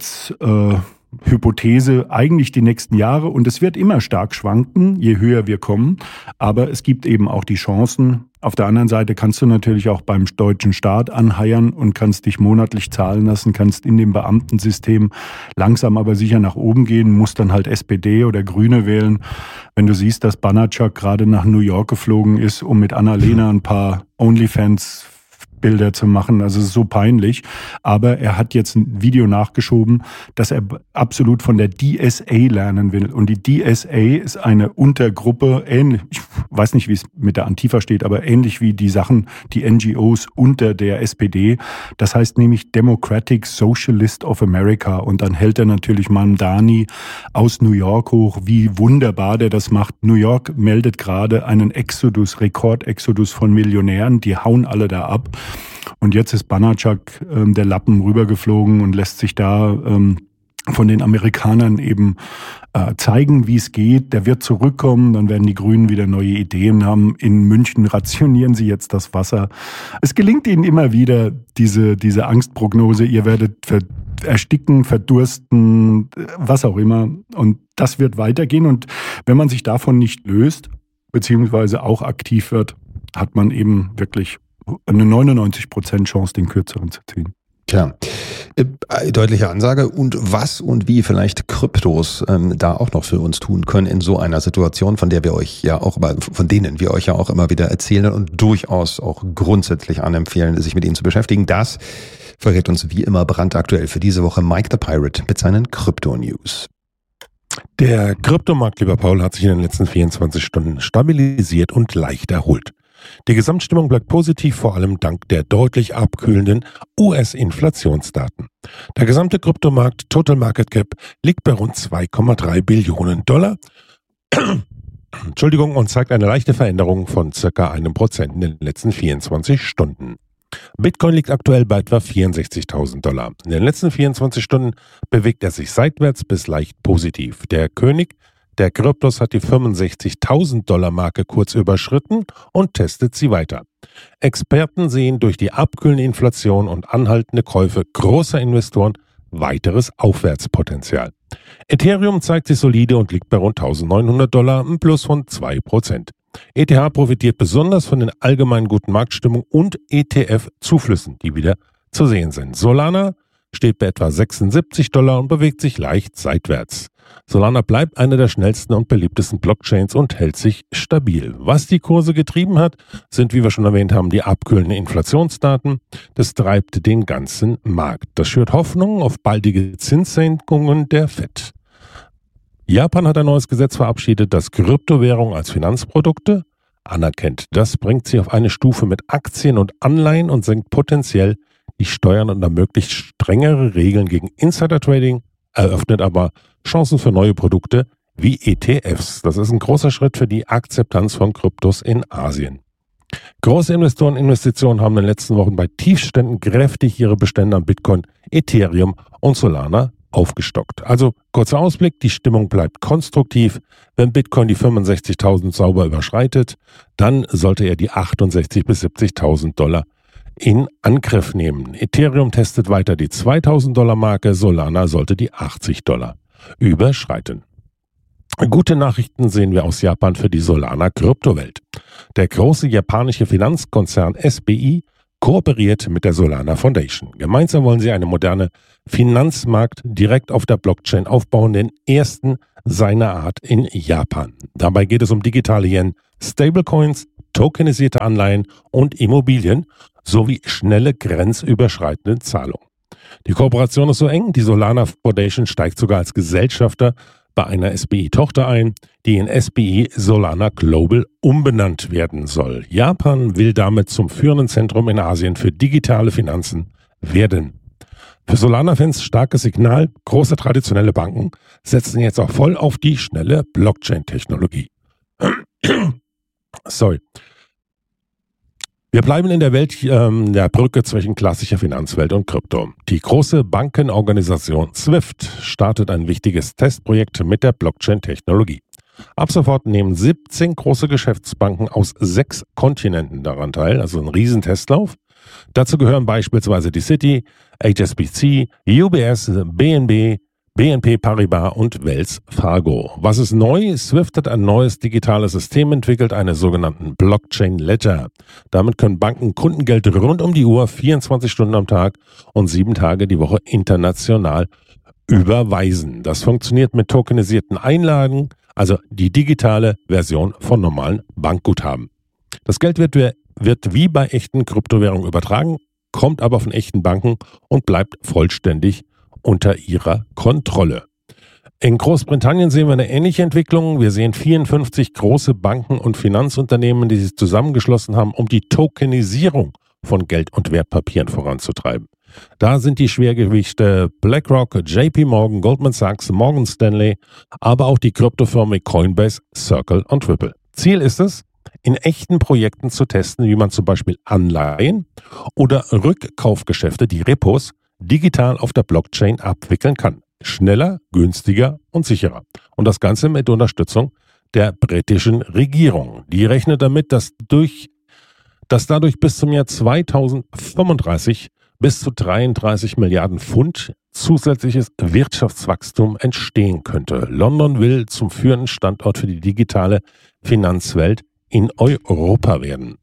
Arbeitshypothese, äh, eigentlich die nächsten Jahre. Und es wird immer stark schwanken, je höher wir kommen. Aber es gibt eben auch die Chancen. Auf der anderen Seite kannst du natürlich auch beim deutschen Staat anheiern und kannst dich monatlich zahlen lassen, kannst in dem Beamtensystem langsam aber sicher nach oben gehen, musst dann halt S P D oder Grüne wählen. Wenn du siehst, dass Banachak gerade nach New York geflogen ist, um mit Annalena ein paar OnlyFans Bilder zu machen, also es ist so peinlich. Aber er hat jetzt ein Video nachgeschoben, dass er absolut von der D S A lernen will. Und die D S A ist eine Untergruppe, ähnlich, ich weiß nicht, wie es mit der Antifa steht, aber ähnlich wie die Sachen, die N G Os unter der S P D. Das heißt nämlich Democratic Socialist of America. Und dann hält er natürlich Mamdani aus New York hoch, wie wunderbar der das macht. New York meldet gerade einen Exodus, Rekordexodus von Millionären, die hauen alle da ab. Und jetzt ist Banachak ähm, der Lappen rübergeflogen und lässt sich da ähm, von den Amerikanern eben äh, zeigen, wie es geht. Der wird zurückkommen, dann werden die Grünen wieder neue Ideen haben. In München rationieren sie jetzt das Wasser. Es gelingt ihnen immer wieder, diese, diese Angstprognose, ihr werdet ver- ersticken, verdursten, was auch immer. Und das wird weitergehen. Und wenn man sich davon nicht löst, beziehungsweise auch aktiv wird, hat man eben wirklich eine neunundneunzig Prozent Chance, den kürzeren zu ziehen.
Klar. Äh, deutliche Ansage. Und was und wie vielleicht Kryptos ähm, da auch noch für uns tun können in so einer Situation, von der wir euch ja auch, von denen wir euch ja auch immer wieder erzählen und durchaus auch grundsätzlich anempfehlen, sich mit ihnen zu beschäftigen. Das verrät uns wie immer brandaktuell für diese Woche Mike the Pirate mit seinen Krypto-News.
Der Kryptomarkt, lieber Paul, hat sich in den letzten vierundzwanzig Stunden stabilisiert und leicht erholt. Die Gesamtstimmung bleibt positiv, vor allem dank der deutlich abkühlenden U S-Inflationsdaten. Der gesamte Kryptomarkt Total Market Cap liegt bei rund zwei Komma drei Billionen Dollar Entschuldigung, und zeigt eine leichte Veränderung von circa einem Prozent in den letzten vierundzwanzig Stunden. Bitcoin liegt aktuell bei etwa vierundsechzigtausend Dollar. In den letzten vierundzwanzig Stunden bewegt er sich seitwärts bis leicht positiv. Der König der Kryptos hat die fünfundsechzigtausend Dollar Marke kurz überschritten und testet sie weiter. Experten sehen durch die abkühlende Inflation und anhaltende Käufe großer Investoren weiteres Aufwärtspotenzial. Ethereum zeigt sich solide und liegt bei rund eintausendneunhundert Dollar, ein Plus von zwei Prozent. E T H profitiert besonders von den allgemeinen guten Marktstimmung und E T F-Zuflüssen, die wieder zu sehen sind. Solana steht bei etwa sechsundsiebzig Dollar und bewegt sich leicht seitwärts. Solana bleibt eine der schnellsten und beliebtesten Blockchains und hält sich stabil. Was die Kurse getrieben hat, sind, wie wir schon erwähnt haben, die abkühlenden Inflationsdaten. Das treibt den ganzen Markt. Das schürt Hoffnung auf baldige Zinssenkungen der Fed. Japan hat ein neues Gesetz verabschiedet, das Kryptowährungen als Finanzprodukte anerkennt. Das bringt sie auf eine Stufe mit Aktien und Anleihen und senkt potenziell die Steuern und ermöglicht strengere Regeln gegen Insider-Trading, eröffnet aber Chancen für neue Produkte wie E T Fs. Das ist ein großer Schritt für die Akzeptanz von Kryptos in Asien. Große Investoreninvestitionen haben in den letzten Wochen bei Tiefständen kräftig ihre Bestände an Bitcoin, Ethereum und Solana aufgestockt. Also kurzer Ausblick, die Stimmung bleibt konstruktiv. Wenn Bitcoin die fünfundsechzigtausend sauber überschreitet, dann sollte er die achtundsechzigtausend bis siebzigtausend Dollar in Angriff nehmen. Ethereum testet weiter die zweitausend Dollar Marke, Solana sollte die achtzig Dollar überschreiten. Gute Nachrichten sehen wir aus Japan für die Solana-Kryptowelt. Der große japanische Finanzkonzern S B I kooperiert mit der Solana Foundation. Gemeinsam wollen sie eine moderne Finanzmarkt direkt auf der Blockchain aufbauen, den ersten seiner Art in Japan. Dabei geht es um digitale Yen, Stablecoins, tokenisierte Anleihen und Immobilien sowie schnelle grenzüberschreitende Zahlungen. Die Kooperation ist so eng, die Solana Foundation steigt sogar als Gesellschafter bei einer S B I-Tochter ein, die in S B I Solana Global umbenannt werden soll. Japan will damit zum führenden Zentrum in Asien für digitale Finanzen werden. Für Solana-Fans starkes Signal, große traditionelle Banken setzen jetzt auch voll auf die schnelle Blockchain-Technologie. Sorry. Wir bleiben in der Welt ähm, der Brücke zwischen klassischer Finanzwelt und Krypto. Die große Bankenorganisation SWIFT startet ein wichtiges Testprojekt mit der Blockchain-Technologie. Ab sofort nehmen siebzehn große Geschäftsbanken aus sechs Kontinenten daran teil, also ein Riesentestlauf. Dazu gehören beispielsweise die Citi, H S B C, U B S, B N B, B N P Paribas und Wells Fargo. Was ist neu? SWIFT hat ein neues digitales System entwickelt, einen sogenannten Blockchain Ledger. Damit können Banken Kundengeld rund um die Uhr, vierundzwanzig Stunden am Tag und sieben Tage die Woche international überweisen. Das funktioniert mit tokenisierten Einlagen, also die digitale Version von normalen Bankguthaben. Das Geld wird, wird wie bei echten Kryptowährungen übertragen, kommt aber von echten Banken und bleibt vollständig unter ihrer Kontrolle. In Großbritannien sehen wir eine ähnliche Entwicklung. Wir sehen vierundfünfzig große Banken und Finanzunternehmen, die sich zusammengeschlossen haben, um die Tokenisierung von Geld- und Wertpapieren voranzutreiben. Da sind die Schwergewichte BlackRock, J P Morgan, Goldman Sachs, Morgan Stanley, aber auch die Kryptofirmen Coinbase, Circle und Ripple. Ziel ist es, in echten Projekten zu testen, wie man zum Beispiel Anleihen oder Rückkaufgeschäfte, die Repos, digital auf der Blockchain abwickeln kann. Schneller, günstiger und sicherer. Und das Ganze mit Unterstützung der britischen Regierung. Die rechnet damit, dass, durch, dass dadurch bis zum Jahr zweitausendfünfunddreißig bis zu dreiunddreißig Milliarden Pfund zusätzliches Wirtschaftswachstum entstehen könnte. London will zum führenden Standort für die digitale Finanzwelt in Europa werden.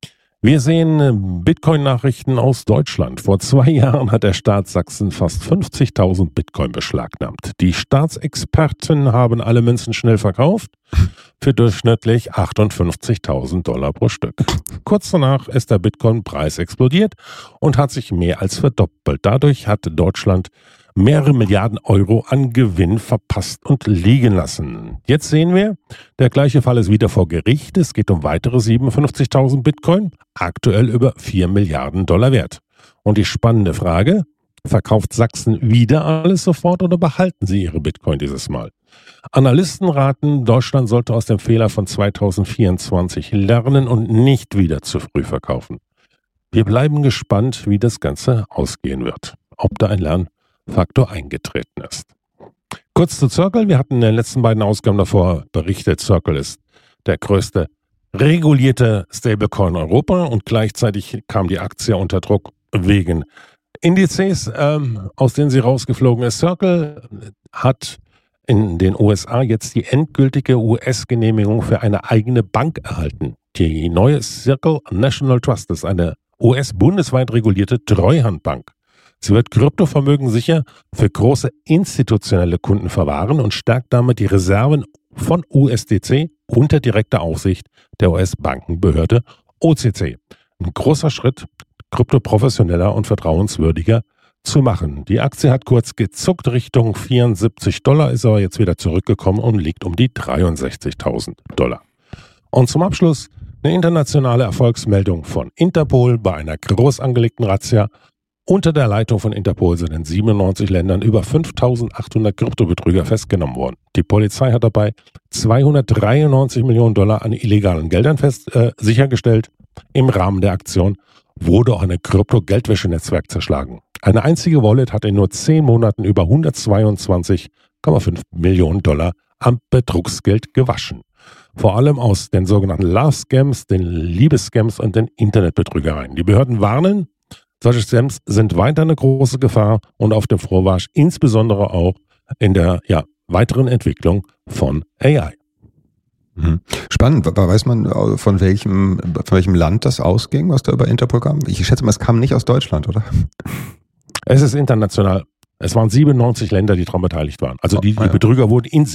Wir sehen Bitcoin-Nachrichten aus Deutschland. Vor zwei Jahren hat der Staat Sachsen fast fünfzigtausend Bitcoin beschlagnahmt. Die Staatsexperten haben alle Münzen schnell verkauft für durchschnittlich achtundfünfzigtausend Dollar pro Stück. Kurz danach ist der Bitcoin-Preis explodiert und hat sich mehr als verdoppelt. Dadurch hat Deutschland mehrere Milliarden Euro an Gewinn verpasst und liegen lassen. Jetzt sehen wir, der gleiche Fall ist wieder vor Gericht. Es geht um weitere siebenundfünfzigtausend Bitcoin, aktuell über vier Milliarden Dollar wert. Und die spannende Frage, verkauft Sachsen wieder alles sofort oder behalten sie ihre Bitcoin dieses Mal? Analysten raten, Deutschland sollte aus dem Fehler von zweitausendvierundzwanzig lernen und nicht wieder zu früh verkaufen. Wir bleiben gespannt, wie das Ganze ausgehen wird. Ob da ein Lernfaktor eingetreten ist. Kurz zu Circle. Wir hatten in den letzten beiden Ausgaben davor berichtet, Circle ist der größte regulierte Stablecoin in Europa und gleichzeitig kam die Aktie unter Druck wegen Indizes, ähm, aus denen sie rausgeflogen ist. Circle hat in den U S A jetzt die endgültige U S-Genehmigung für eine eigene Bank erhalten. Die neue Circle National Trust ist eine U S-bundesweit regulierte Treuhandbank. Sie wird Kryptovermögen sicher für große institutionelle Kunden verwahren und stärkt damit die Reserven von U S D C unter direkter Aufsicht der U S-Bankenbehörde O C C. Ein großer Schritt, Krypto professioneller und vertrauenswürdiger zu machen. Die Aktie hat kurz gezuckt Richtung vierundsiebzig Dollar, ist aber jetzt wieder zurückgekommen und liegt um die dreiundsechzigtausend Dollar. Und zum Abschluss eine internationale Erfolgsmeldung von Interpol bei einer groß angelegten Razzia. Unter der Leitung von Interpol sind in siebenundneunzig Ländern über fünftausendachthundert Kryptobetrüger festgenommen worden. Die Polizei hat dabei zweihundertdreiundneunzig Millionen Dollar an illegalen Geldern fest, äh, sichergestellt. Im Rahmen der Aktion wurde auch ein Krypto-Geldwäschenetzwerk zerschlagen. Eine einzige Wallet hat in nur zehn Monaten über hundertzweiundzwanzig Komma fünf Millionen Dollar am Betrugsgeld gewaschen. Vor allem aus den sogenannten Love-Scams, den Liebes-Scams und den Internetbetrügereien. Die Behörden warnen, solche Scams sind weiter eine große Gefahr und auf dem Vormarsch, insbesondere auch in der ja, weiteren Entwicklung von A I.
Spannend. Weiß man, von welchem, von welchem Land das ausging, was da über Interpol kam? Ich schätze mal, es kam nicht aus Deutschland, oder?
Es ist international. Es waren siebenundneunzig Länder, die daran beteiligt waren. Also die, die Betrüger wurden in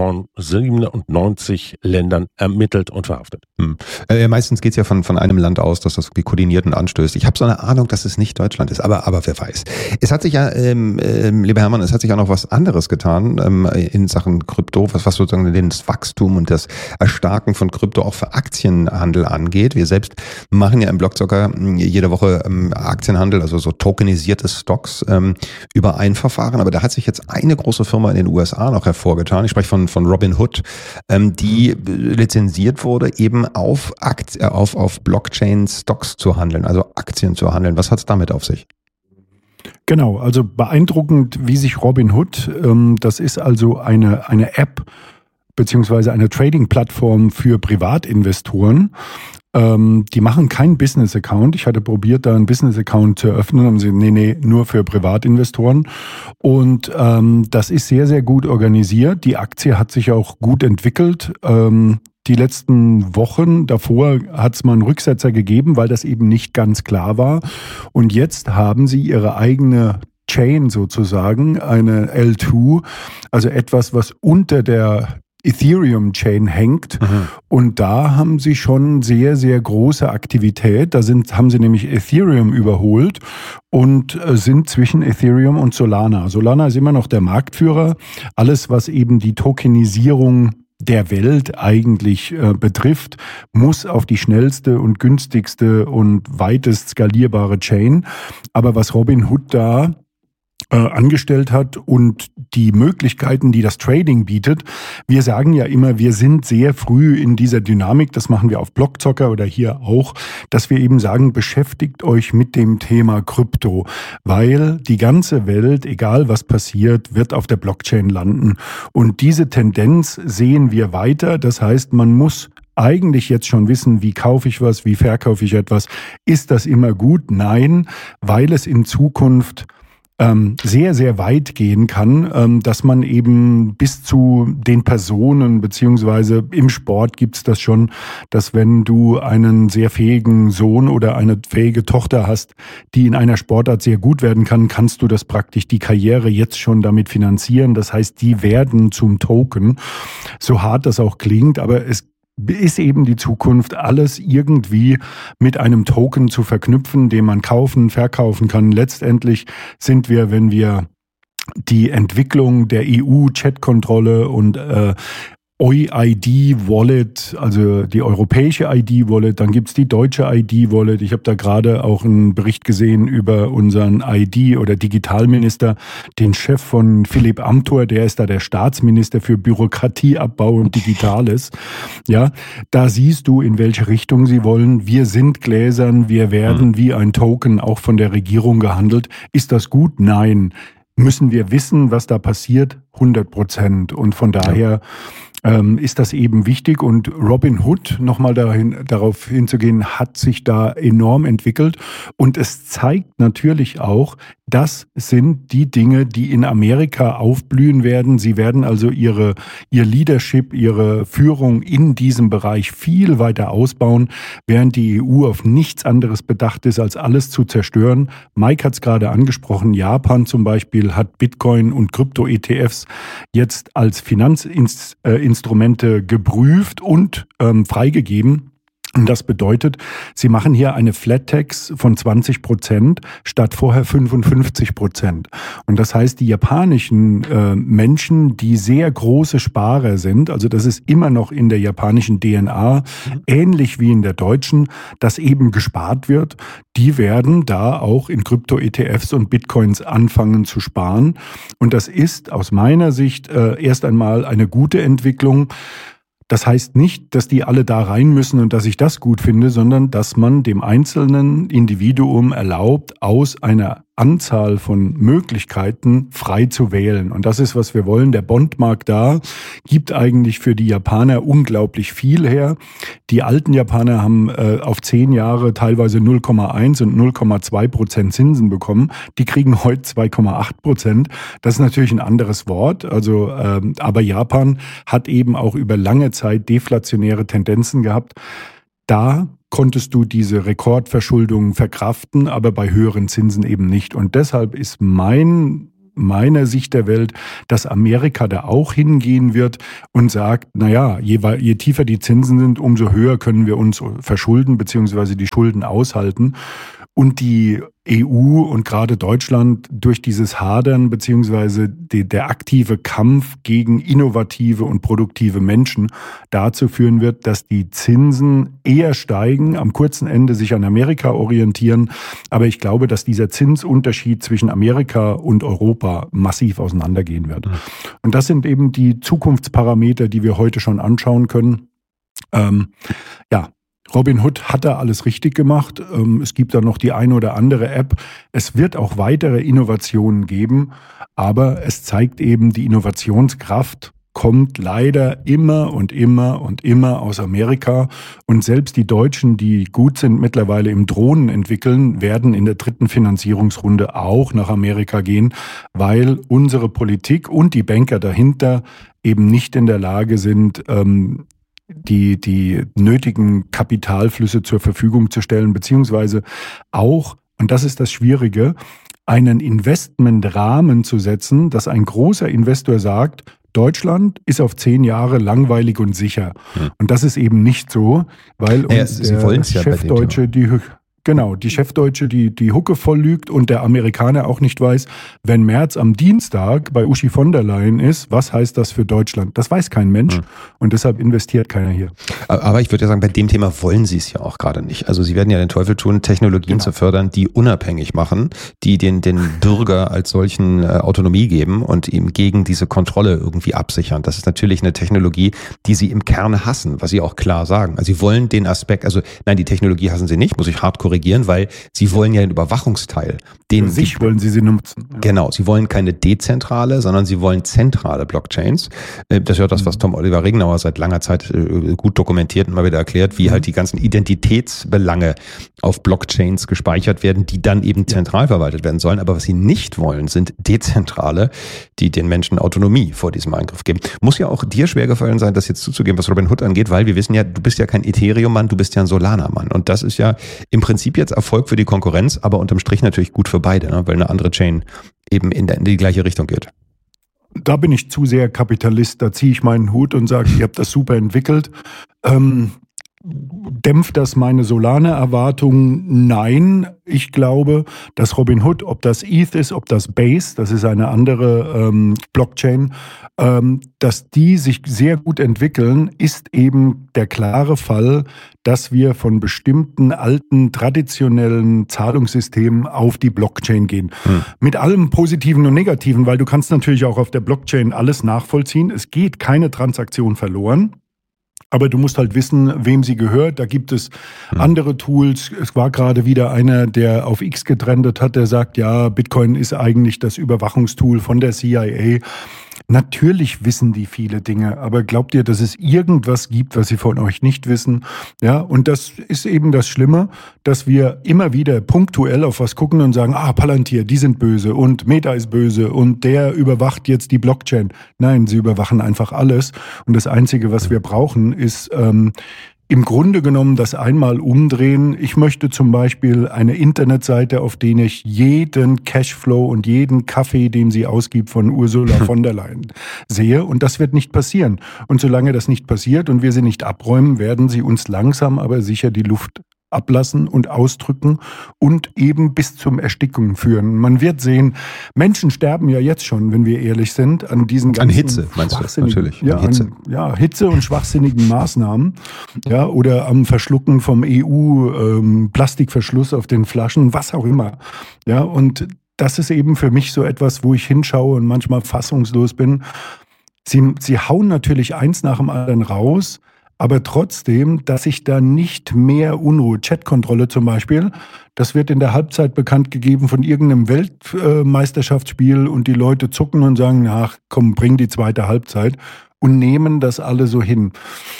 siebenundneunzig Ländern ermittelt und verhaftet.
Hm. Äh, meistens geht es ja von, von einem Land aus, dass das irgendwie koordiniert und anstößt. Ich habe so eine Ahnung, dass es nicht Deutschland ist, aber, aber wer weiß. Es hat sich ja, ähm, äh, lieber Hermann, es hat sich auch noch was anderes getan ähm, in Sachen Krypto, was, was sozusagen das Wachstum und das Erstarken von Krypto auch für Aktienhandel angeht. Wir selbst machen ja im Blockzocker jede Woche ähm, Aktienhandel, also so tokenisierte Stocks ähm, über ein Verfahren, aber da hat sich jetzt eine große Firma in den U S A noch hervorgetan. Ich spreche von, von Robinhood, ähm, die lizenziert wurde, eben auf, Akt, äh, auf, auf Blockchain-Stocks zu handeln, also Aktien zu handeln. Was hat es damit auf sich?
Genau, also beeindruckend, wie sich Robinhood, ähm, das ist also eine, eine App beziehungsweise eine Trading-Plattform für Privatinvestoren. Ähm, die machen keinen Business-Account. Ich hatte probiert, da einen Business-Account zu eröffnen. Haben sie, nee, nee, nur für Privatinvestoren. Und ähm, das ist sehr, sehr gut organisiert. Die Aktie hat sich auch gut entwickelt. Ähm, die letzten Wochen davor hat es mal einen Rücksetzer gegeben, weil das eben nicht ganz klar war. Und jetzt haben sie ihre eigene Chain sozusagen, eine L zwei, also etwas, was unter der Ethereum-Chain hängt. Mhm. Und da haben sie schon sehr, sehr große Aktivität. Da sind, haben sie nämlich Ethereum überholt und äh, sind zwischen Ethereum und Solana. Solana ist immer noch der Marktführer. Alles, was eben die Tokenisierung der Welt eigentlich äh, betrifft, muss auf die schnellste und günstigste und weitest skalierbare Chain. Aber was Robinhood da Äh, angestellt hat und die Möglichkeiten, die das Trading bietet. Wir sagen ja immer, wir sind sehr früh in dieser Dynamik, das machen wir auf Blockzocker oder hier auch, dass wir eben sagen, beschäftigt euch mit dem Thema Krypto, weil die ganze Welt, egal was passiert, wird auf der Blockchain landen. Und diese Tendenz sehen wir weiter. Das heißt, man muss eigentlich jetzt schon wissen, wie kaufe ich was, wie verkaufe ich etwas. Ist das immer gut? Nein, weil es in Zukunft sehr, sehr weit gehen kann, dass man eben bis zu den Personen, beziehungsweise im Sport gibt's das schon, dass wenn du einen sehr fähigen Sohn oder eine fähige Tochter hast, die in einer Sportart sehr gut werden kann, kannst du das praktisch die Karriere jetzt schon damit finanzieren. Das heißt, die werden zum Token, so hart das auch klingt, aber es ist eben die Zukunft, alles irgendwie mit einem Token zu verknüpfen, den man kaufen, verkaufen kann. Letztendlich sind wir, wenn wir die Entwicklung der E U-Chat-Kontrolle und äh, O I D-Wallet, also die europäische I D-Wallet, dann gibt's die deutsche I D-Wallet. Ich habe da gerade auch einen Bericht gesehen über unseren I D- oder Digitalminister, den Chef von Philipp Amthor, der ist da der Staatsminister für Bürokratieabbau und Digitales. Ja, da siehst du, in welche Richtung sie wollen. Wir sind gläsern, wir werden wie ein Token auch von der Regierung gehandelt. Ist das gut? Nein. Müssen wir wissen, was da passiert? hundert Prozent. Und von daher ähm, ist das eben wichtig. Und Robinhood, nochmal dahin, darauf hinzugehen, hat sich da enorm entwickelt. Und es zeigt natürlich auch, das sind die Dinge, die in Amerika aufblühen werden. Sie werden also ihre, ihr Leadership, ihre Führung in diesem Bereich viel weiter ausbauen, während die E U auf nichts anderes bedacht ist, als alles zu zerstören. Mike hat es gerade angesprochen, Japan zum Beispiel hat Bitcoin und Krypto-E T Fs jetzt als Finanzinstrumente geprüft und ähm, freigegeben. Und das bedeutet, sie machen hier eine Flat Tax von zwanzig Prozent statt vorher fünfundfünfzig Prozent. Und das heißt, die japanischen äh, Menschen, die sehr große Sparer sind, also das ist immer noch in der japanischen D N A, ähnlich wie in der deutschen, dass eben gespart wird, die werden da auch in Krypto-E T Fs und Bitcoins anfangen zu sparen. Und das ist aus meiner Sicht äh, erst einmal eine gute Entwicklung. Das heißt nicht, dass die alle da rein müssen und dass ich das gut finde, sondern dass man dem einzelnen Individuum erlaubt, aus einer Anzahl von Möglichkeiten frei zu wählen. Und das ist, was wir wollen. Der Bondmarkt da gibt eigentlich für die Japaner unglaublich viel her. Die alten Japaner haben äh, auf zehn Jahre teilweise null Komma eins und null Komma zwei Prozent Zinsen bekommen. Die kriegen heute zwei Komma acht Prozent. Das ist natürlich ein anderes Wort. Also, ähm, aber Japan hat eben auch über lange Zeit deflationäre Tendenzen gehabt. Da konntest du diese Rekordverschuldung verkraften, aber bei höheren Zinsen eben nicht. Und deshalb ist mein, meine Sicht der Welt, dass Amerika da auch hingehen wird und sagt, naja, je, je tiefer die Zinsen sind, umso höher können wir uns verschulden bzw. die Schulden aushalten. Und die E U und gerade Deutschland durch dieses Hadern beziehungsweise die, der aktive Kampf gegen innovative und produktive Menschen dazu führen wird, dass die Zinsen eher steigen, am kurzen Ende sich an Amerika orientieren. Aber ich glaube, dass dieser Zinsunterschied zwischen Amerika und Europa massiv auseinandergehen wird. Und das sind eben die Zukunftsparameter, die wir heute schon anschauen können. Ähm, ja. Robinhood hat da alles richtig gemacht. Es gibt da noch die eine oder andere App. Es wird auch weitere Innovationen geben, aber es zeigt eben, die Innovationskraft kommt leider immer und immer und immer aus Amerika. Und selbst die Deutschen, die gut sind, mittlerweile im Drohnen entwickeln, werden in der dritten Finanzierungsrunde auch nach Amerika gehen, weil unsere Politik und die Banker dahinter eben nicht in der Lage sind, ähm, die, die nötigen Kapitalflüsse zur Verfügung zu stellen, beziehungsweise auch, und das ist das Schwierige, einen Investmentrahmen zu setzen, dass ein großer Investor sagt, Deutschland ist auf zehn Jahre langweilig und sicher. Hm. Und das ist eben nicht so, weil
ja,
uns der Chefdeutsche die Genau, die Chefdeutsche, die die Hucke voll lügt und der Amerikaner auch nicht weiß, wenn Merz am Dienstag bei Uschi von der Leyen ist, was heißt das für Deutschland? Das weiß kein Mensch mhm. und deshalb investiert keiner hier.
Aber ich würde ja sagen, bei dem Thema wollen Sie es ja auch gerade nicht. Also Sie werden ja den Teufel tun, Technologien genau. zu fördern, die unabhängig machen, die den, den Bürger als solchen äh, Autonomie geben und ihm gegen diese Kontrolle irgendwie absichern. Das ist natürlich eine Technologie, die Sie im Kern hassen, was Sie auch klar sagen. Also Sie wollen den Aspekt, also nein, die Technologie hassen Sie nicht, muss ich hart korrigieren, weil Sie wollen ja den Überwachungsteil. Den
Für sich die, wollen Sie sie nutzen.
Ja. Genau, Sie wollen keine dezentrale, sondern Sie wollen zentrale Blockchains. Das ist ja das, was Tom Oliver Regenauer seit langer Zeit gut dokumentiert und mal wieder erklärt, wie mhm. halt die ganzen Identitätsbelange auf Blockchains gespeichert werden, die dann eben zentral verwaltet werden sollen. Aber was Sie nicht wollen, sind dezentrale, die den Menschen Autonomie vor diesem Eingriff geben. Muss ja auch dir schwer gefallen sein, das jetzt zuzugeben, was Robinhood angeht, weil wir wissen ja, du bist ja kein Ethereum-Mann, du bist ja ein Solana-Mann. Und das ist ja im Prinzip jetzt Erfolg für die Konkurrenz, aber unterm Strich natürlich gut für beide, ne? Weil eine andere Chain eben in, der, in die gleiche Richtung geht.
Da bin ich zu sehr Kapitalist, da ziehe ich meinen Hut und sage, ihr habt das super entwickelt. Ähm, dämpft das meine Solana-Erwartungen? Nein. Ich glaube, dass Robinhood, ob das E T H ist, ob das Base, das ist eine andere ähm, Blockchain, ähm, dass die sich sehr gut entwickeln, ist eben der klare Fall, dass wir von bestimmten alten, traditionellen Zahlungssystemen auf die Blockchain gehen. Hm. Mit allem Positiven und Negativen, weil du kannst natürlich auch auf der Blockchain alles nachvollziehen. Es geht keine Transaktion verloren. Aber du musst halt wissen, wem sie gehört. Da gibt es hm. andere Tools. Es war gerade wieder einer, der auf X getrendet hat, der sagt, ja, Bitcoin ist eigentlich das Überwachungstool von der C I A. Natürlich wissen die viele Dinge, aber glaubt ihr, dass es irgendwas gibt, was sie von euch nicht wissen? Ja, und das ist eben das Schlimme, dass wir immer wieder punktuell auf was gucken und sagen, ah, Palantir, die sind böse und Meta ist böse und der überwacht jetzt die Blockchain. Nein, sie überwachen einfach alles. Und das Einzige, was wir brauchen, ist ähm, im Grunde genommen das einmal umdrehen. Ich möchte zum Beispiel eine Internetseite, auf der ich jeden Cashflow und jeden Kaffee, den sie ausgibt, von Ursula von der Leyen sehe. Und das wird nicht passieren. Und solange das nicht passiert und wir sie nicht abräumen, werden sie uns langsam aber sicher die Luft ablassen und ausdrücken und eben bis zum Ersticken führen. Man wird sehen, Menschen sterben ja jetzt schon, wenn wir ehrlich sind, an diesen ganzen
an Hitze, meinst du? Natürlich.
Ja, Hitze. An, ja, Hitze und schwachsinnigen Maßnahmen, ja, oder am Verschlucken vom E U-Plastikverschluss ähm, auf den Flaschen, was auch immer. Ja, und das ist eben für mich so etwas, wo ich hinschaue und manchmal fassungslos bin. Sie, sie hauen natürlich eins nach dem anderen raus, aber trotzdem, dass sich da nicht mehr Unruhe, Chatkontrolle zum Beispiel, das wird in der Halbzeit bekannt gegeben von irgendeinem Weltmeisterschaftsspiel und die Leute zucken und sagen, ach komm, bring die zweite Halbzeit und nehmen das alle so hin.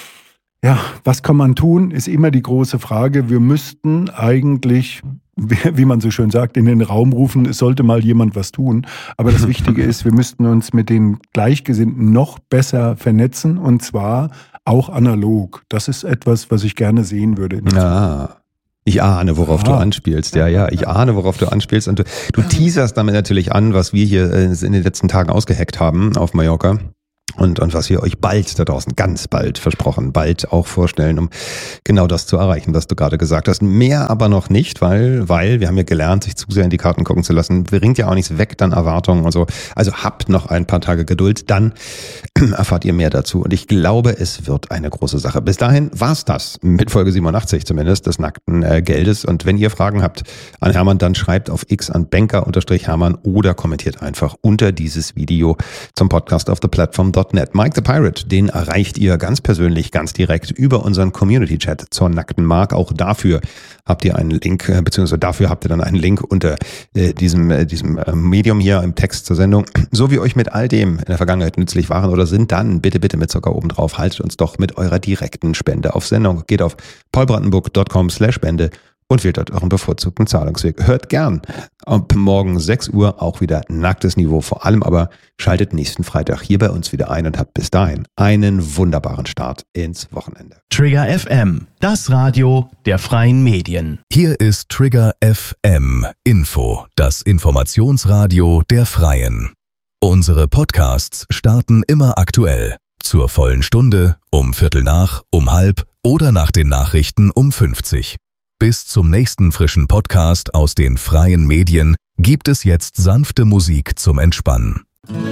Ja, was kann man tun, ist immer die große Frage. Wir müssten eigentlich, wie man so schön sagt, in den Raum rufen, es sollte mal jemand was tun. Aber das Wichtige ist, wir müssten uns mit den Gleichgesinnten noch besser vernetzen und zwar auch analog. Das ist etwas, was ich gerne sehen würde.
Ja. Ich ahne, worauf ah. du anspielst. Ja, ja, ich ahne, worauf du anspielst. Und du, du teaserst damit natürlich an, was wir hier in den letzten Tagen ausgeheckt haben auf Mallorca. Und, und was wir euch bald da draußen, ganz bald versprochen, bald auch vorstellen, um genau das zu erreichen, was du gerade gesagt hast. Mehr aber noch nicht, weil, weil wir haben ja gelernt, sich zu sehr in die Karten gucken zu lassen. Bringt ja auch nichts weg, dann Erwartungen und so. Also habt noch ein paar Tage Geduld, dann erfahrt ihr mehr dazu. Und ich glaube, es wird eine große Sache. Bis dahin war's das, mit Folge siebenundachtzig zumindest, des nackten äh, Geldes. Und wenn ihr Fragen habt an Hermann, dann schreibt auf X an banker-hermann oder kommentiert einfach unter dieses Video zum Podcast auf the platform dot net. Mike the Pirate, den erreicht ihr ganz persönlich, ganz direkt über unseren Community-Chat zur nackten Mark. Auch dafür habt ihr einen Link, beziehungsweise dafür habt ihr dann einen Link unter äh, diesem, äh, diesem äh, Medium hier im Text zur Sendung. So wie euch mit all dem in der Vergangenheit nützlich waren oder sind, dann bitte, bitte mit Zucker oben drauf. Haltet uns doch mit eurer direkten Spende auf Sendung. Geht auf paulbrandenburg dot com slash spende und wählt dort euren bevorzugten Zahlungsweg. Hört gern ab morgen sechs Uhr auch wieder nacktes Niveau. Vor allem aber schaltet nächsten Freitag hier bei uns wieder ein und habt bis dahin einen wunderbaren Start ins Wochenende.
Trigger F M, das Radio der freien Medien.
Hier ist Trigger F M Info, das Informationsradio der Freien. Unsere Podcasts starten immer aktuell. Zur vollen Stunde, um Viertel nach, um halb oder nach den Nachrichten um fünfzig. Bis zum nächsten frischen Podcast aus den freien Medien gibt es jetzt sanfte Musik zum Entspannen.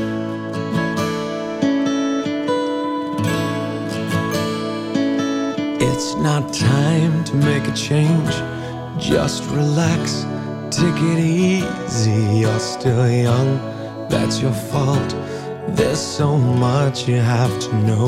It's not time to make a change. Just relax, take it easy. You're still young, that's your fault. There's so much you have to know.